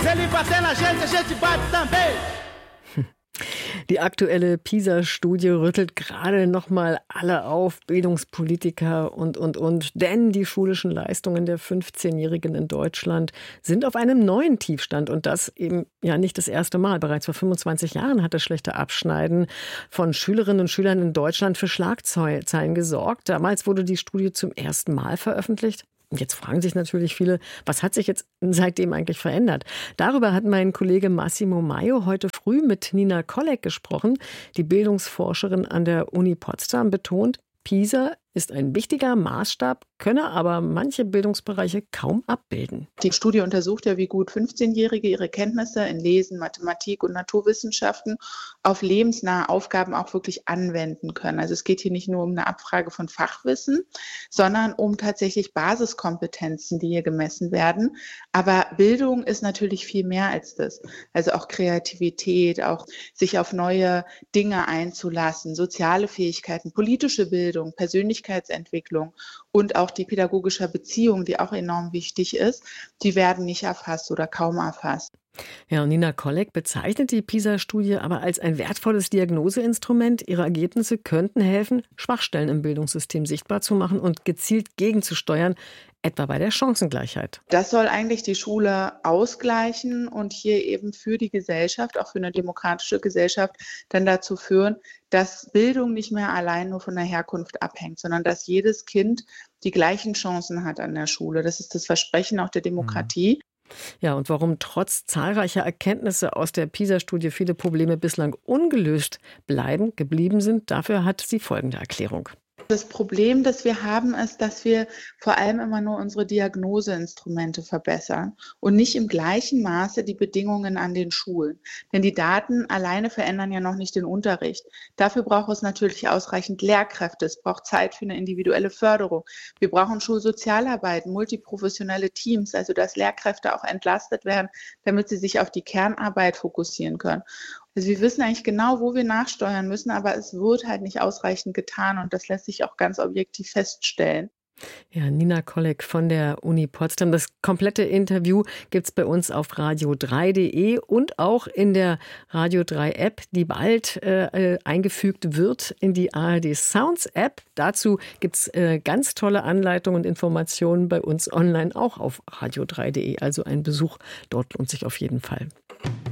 ele bater na gente, a gente bate também. Die aktuelle PISA-Studie rüttelt gerade noch mal alle auf, Bildungspolitiker und. Denn die schulischen Leistungen der 15-Jährigen in Deutschland sind auf einem neuen Tiefstand. Und das eben ja nicht das erste Mal. Bereits vor 25 Jahren hat das schlechte Abschneiden von Schülerinnen und Schülern in Deutschland für Schlagzeilen gesorgt. Damals wurde die Studie zum ersten Mal veröffentlicht. Jetzt fragen sich natürlich viele, was hat sich jetzt seitdem eigentlich verändert? Darüber hat mein Kollege Massimo Maio heute früh mit Nina Kollek gesprochen. Die Bildungsforscherin an der Uni Potsdam betont, PISA ist ein wichtiger Maßstab, könne aber manche Bildungsbereiche kaum abbilden. Die Studie untersucht ja, wie gut 15-Jährige ihre Kenntnisse in Lesen, Mathematik und Naturwissenschaften auf lebensnahe Aufgaben auch wirklich anwenden können. Also es geht hier nicht nur um eine Abfrage von Fachwissen, sondern um tatsächlich Basiskompetenzen, die hier gemessen werden. Aber Bildung ist natürlich viel mehr als das. Also auch Kreativität, auch sich auf neue Dinge einzulassen, soziale Fähigkeiten, politische Bildung, Persönlichkeitsentwicklung und auch die pädagogische Beziehung, die auch enorm wichtig ist, die werden nicht erfasst oder kaum erfasst. Ja, und Nina Kollek bezeichnet die PISA-Studie aber als ein wertvolles Diagnoseinstrument. Ihre Ergebnisse könnten helfen, Schwachstellen im Bildungssystem sichtbar zu machen und gezielt gegenzusteuern, etwa bei der Chancengleichheit. Das soll eigentlich die Schule ausgleichen und hier eben für die Gesellschaft, auch für eine demokratische Gesellschaft, dann dazu führen, dass Bildung nicht mehr allein nur von der Herkunft abhängt, sondern dass jedes Kind die gleichen Chancen hat an der Schule. Das ist das Versprechen auch der Demokratie. Ja, und warum trotz zahlreicher Erkenntnisse aus der PISA-Studie viele Probleme bislang ungelöst geblieben sind, dafür hat sie folgende Erklärung. Das Problem, das wir haben, ist, dass wir vor allem immer nur unsere Diagnoseinstrumente verbessern und nicht im gleichen Maße die Bedingungen an den Schulen. Denn die Daten alleine verändern ja noch nicht den Unterricht. Dafür braucht es natürlich ausreichend Lehrkräfte. Es braucht Zeit für eine individuelle Förderung. Wir brauchen Schulsozialarbeit, multiprofessionelle Teams, also dass Lehrkräfte auch entlastet werden, damit sie sich auf die Kernarbeit fokussieren können. Also wir wissen eigentlich genau, wo wir nachsteuern müssen, aber es wird halt nicht ausreichend getan und das lässt sich auch ganz objektiv feststellen. Ja, Nina Kollek von der Uni Potsdam. Das komplette Interview gibt es bei uns auf radio3.de und auch in der Radio 3 App, die bald eingefügt wird in die ARD Sounds App. Dazu gibt es ganz tolle Anleitungen und Informationen bei uns online, auch auf radio3.de. Also ein Besuch dort lohnt sich auf jeden Fall.